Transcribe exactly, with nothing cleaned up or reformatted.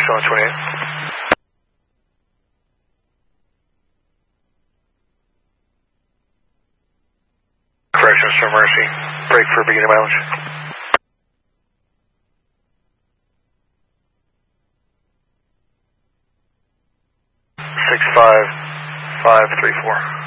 seven twenty-eight. Correction, Mister Mercy. Break for beginning mileage. six five five three four.